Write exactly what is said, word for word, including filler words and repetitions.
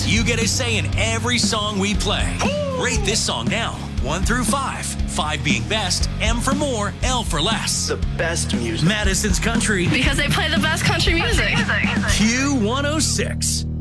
means you get a say in every song we play. Rate this song now, one through five. Five being best, M for more, L for less. The best music. Madison's Country. Because they play the best country music. Q one oh six.